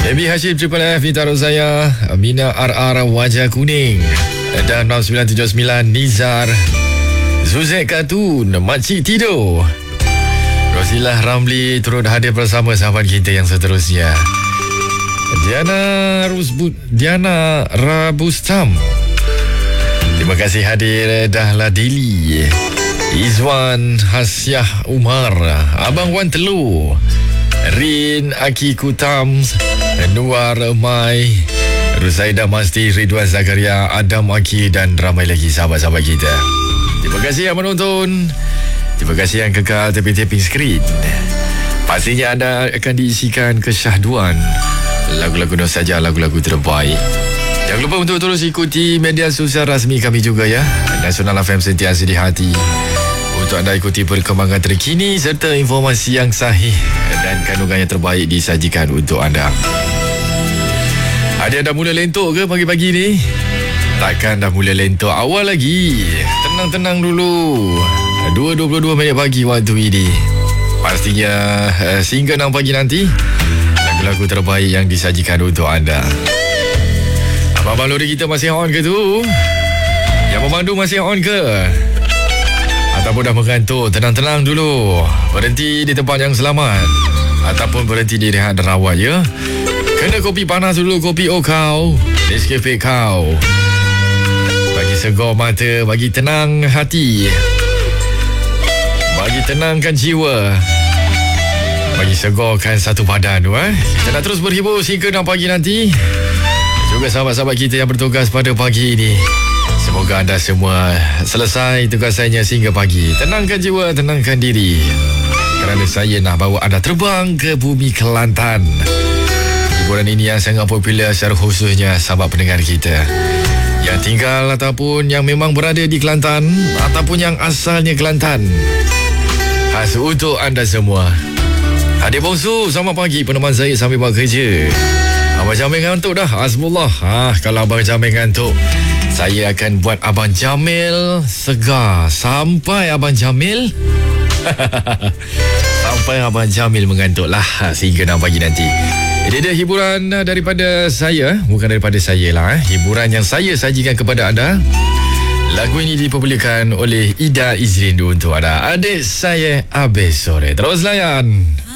Baby Hashim Triple F, Nita Rozaya, Mina RR Wajah Kuning, dan 6979 Nizar, Zuzek Katun, Makcik Tidur, Rosilah Ramli turut hadir bersama sahabat kita yang seterusnya. Diana Rabustam, terima kasih hadir. Dahlah Dili, Izwan Hasyah Umar, Abang Wan Telu, Rin Aki Kutam, Nuar Mai, Rusaida Masti, Ridwan Zakaria, Adam Aki dan ramai lagi sahabat-sahabat kita. Terima kasih yang menonton. Terima kasih yang kekal tapping skrin. Pastinya anda akan diisikan kesyahduan lagu-lagu nostalgia, lagu-lagu terbaik. Jangan lupa untuk terus ikuti media sosial rasmi kami juga ya. Nasional FM sentiasa di hati untuk anda ikuti perkembangan terkini serta informasi yang sahih dan kandungan yang terbaik disajikan untuk anda. Ada dah mula lentok ke pagi-pagi ni? Takkan dah mula lentok awal lagi. Tenang-tenang dulu. 2.22 minit pagi waktu ini. Pastinya sehingga 6 pagi nanti lagu-lagu terbaik yang disajikan untuk anda. Abang-abang lori kita masih on ke tu? Yang memandu masih on ke? Ataupun dah mengantuk? Tenang-tenang dulu. Berhenti di tempat yang selamat ataupun berhenti di rehat dan rawat ya. Kena kopi panas dulu, kopi kau, Nescafe kau. Bagi segar mata, bagi tenang hati, bagi tenangkan jiwa, bagi segarkan satu badan tu. Kita nak terus berhibur sehingga 6 pagi nanti. Juga sahabat-sahabat kita yang bertugas pada pagi ini, semoga anda semua selesai tugasannya sehingga pagi. Tenangkan jiwa, tenangkan diri, kerana saya nak bawa anda terbang ke bumi Kelantan. Hiburan ini yang sangat popular, secara khususnya sahabat pendengar kita yang tinggal ataupun yang memang berada di Kelantan ataupun yang asalnya Kelantan. Khas untuk anda semua. Adik bongsu, selamat pagi peneman saya sambil buat kerja. Abang Jamil ngantuk dah. Hasbullah. Kalau Abang Jamil ngantuk, saya akan buat Abang Jamil segar sampai Abang Jamil sampai Abang Jamil mengantuk lah sehingga 6 pagi nanti. Ini dia hiburan daripada saya. Bukan daripada saya lah. Hiburan yang saya sajikan kepada anda. Lagu ini dipublikkan oleh Ida Izrin untuk anda. Adik saya Abis Sore. Terus layan.